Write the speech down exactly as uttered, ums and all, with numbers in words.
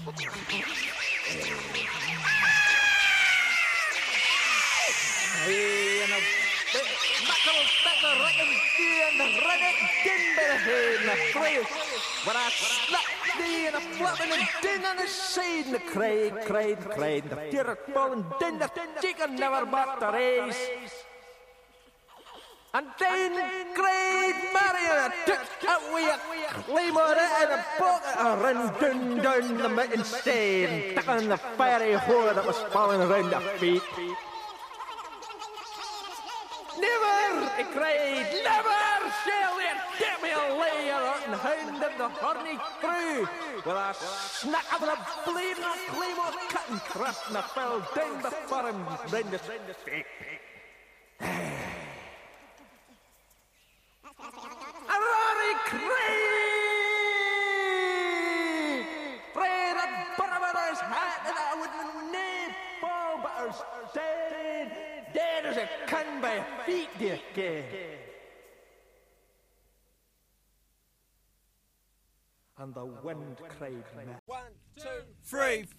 Hey, and a buckle, buckle, reckon, and the reddick din by the head and the three. But I slapped thee and a flapping and din on the side and the cried, cried, cried. The fear of falling din, the chicken never backed the race. And then cried Marion, took away a claymore and a bucket, and ran down, down the mountain side, stuck on the fiery hole that was falling around their feet. Never, he cried, never shall the devil lay a rotten hound of the horny through. With a snack of the bleeding claymore cut and crushed and fell down before him round his feet. A roaring cry! Pray that Barabara's hat and I would nae fall but her dead, dead as a can by feet, dear gay. And the wind cried, one, two, three,